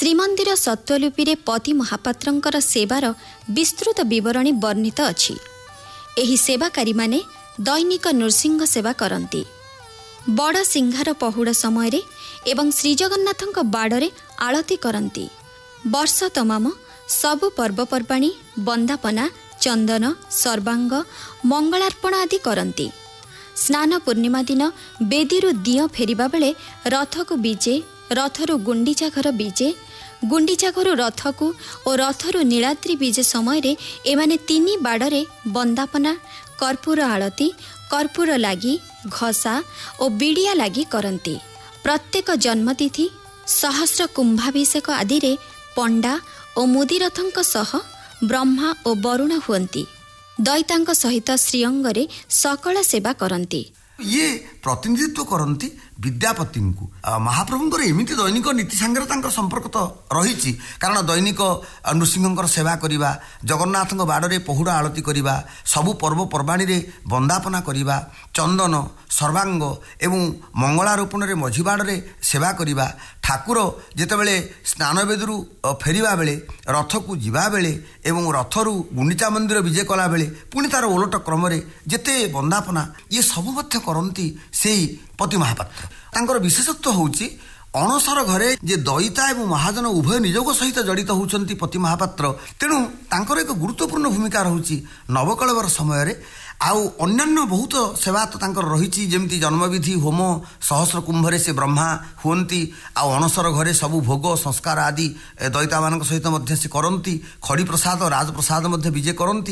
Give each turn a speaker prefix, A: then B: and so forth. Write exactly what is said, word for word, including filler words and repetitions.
A: ଶ୍ରୀମନ୍ଦିର ସତ୍ତ୍ୱଲିପିରେ ପତି ମହାପାତ୍ରଙ୍କର ସେବାର ବିସ୍ତୃତ ବିବରଣୀ ବର୍ଣ୍ଣିତ ଅଛି। ଏହି ସେବାକାରୀମାନେ ଦୈନିକ ନୃସିଂହ ସେବା କରନ୍ତି। ବଡ଼ ସିଂହାର ପହୁଡ଼ ସମୟରେ ଏବଂ ଶ୍ରୀଜଗନ୍ନାଥଙ୍କ ବାଡ଼ରେ ଆଳତି କରନ୍ତି। ବର୍ଷ ତମାମ ସବୁ ପର୍ବପର୍ବାଣୀ ବନ୍ଦାପନା, ଚନ୍ଦନ, ସର୍ବାଙ୍ଗ, ମଙ୍ଗଳାର୍ପଣ ଆଦି କରନ୍ତି। ସ୍ନାନ ପୂର୍ଣ୍ଣିମା ଦିନ ବେଦୀରୁ ଦିଅଁ ଫେରିବା ବେଳେ ରଥକୁ ବିଜେ, ରଥରୁ ଗୁଣ୍ଡିଚା ଘର ବିଜେ, ଗୁଣ୍ଡିଚା ଘରୁ ରଥକୁ ଓ ରଥରୁ ନୀଳାଦ୍ରି ବିଜେ ସମୟରେ ଏମାନେ ତିନି ବାଡ଼ରେ ବନ୍ଦାପନା, କର୍ପୂର ଆଳତି, କର୍ପୂର ଲାଗି, ଘଷା ଓ ବିଡ଼ିଆ ଲାଗି କରନ୍ତି। ପ୍ରତ୍ୟେକ ଜନ୍ମତିଥି, ସହସ୍ର କୁମ୍ଭାଭିଷେକ ଆଦିରେ ପଣ୍ଡା ଓ ମୁଦିରଥଙ୍କ ସହ ବ୍ରହ୍ମା ଓ ବରୁଣ ହୁଅନ୍ତି। ଦଇତାଙ୍କ ସହିତ ଶ୍ରୀଅଙ୍ଗରେ ସକଳ ସେବା କରନ୍ତି।
B: ଇଏ ପ୍ରତିନିଧିତ୍ୱ କରନ୍ତି ବିଦ୍ୟାପତିଙ୍କୁ। ମହାପ୍ରଭୁଙ୍କର ଏମିତି ଦୈନିକ ନୀତି ସାଙ୍ଗରେ ତାଙ୍କର ସମ୍ପର୍କ ତ ରହିଛି, କାରଣ ଦୈନିକ ନୃସିଂହଙ୍କର ସେବା କରିବା, ଜଗନ୍ନାଥଙ୍କ ବାଡ଼ରେ ପହୁଡ଼ ଆଳତି କରିବା, ସବୁ ପର୍ବପର୍ବାଣୀରେ ବନ୍ଦାପନା କରିବା, ଚନ୍ଦନ, ସର୍ବାଙ୍ଗ ଏବଂ ମଙ୍ଗଳାରୋପଣରେ ମଝି ବାଡ଼ରେ ସେବା କରିବା, ଠାକୁର ଯେତେବେଳେ ସ୍ନାନବେଦୀରୁ ଫେରିବା ବେଳେ, ରଥକୁ ଯିବା ବେଳେ ଏବଂ ରଥରୁ ଗୁଣ୍ଡିଚା ମନ୍ଦିର ବିଜେ କଲାବେଳେ ପୁଣି ତାର ଓଲଟ କ୍ରମରେ ଯେତେ ବନ୍ଦାପନା, ଇଏ ସବୁ ମଧ୍ୟ କରନ୍ତି ସେଇ ପତି ମହାପାତ୍ର। ତାଙ୍କର ବିଶେଷତ୍ୱ ହେଉଛି ଅଣସର ଘରେ ଯେ ଦଇତା ଏବଂ ମହାଜନ ଉଭୟ ନିଯୋଗ ସହିତ ଜଡ଼ିତ ହେଉଛନ୍ତି ପତି ମହାପାତ୍ର, ତେଣୁ ତାଙ୍କର ଏକ ଗୁରୁତ୍ୱପୂର୍ଣ୍ଣ ଭୂମିକା ରହୁଛି ନବକଳେବର ସମୟରେ। ଆଉ ଅନ୍ୟାନ୍ୟ ବହୁତ ସେବା ତ ତାଙ୍କର ରହିଛି, ଯେମିତି ଜନ୍ମବିଧି ହୋମ, ସହସ୍ର କୁମ୍ଭରେ ସେ ବ୍ରହ୍ମା ହୁଅନ୍ତି, ଆଉ ଅଣସର ଘରେ ସବୁ ଭୋଗ ସଂସ୍କାର ଆଦି ଦଇତାମାନଙ୍କ ସହିତ ମଧ୍ୟ ସେ କରନ୍ତି। ଖଡ଼ି ପ୍ରସାଦ, ରାଜପ୍ରସାଦ ମଧ୍ୟ ବିଜେ କରନ୍ତି।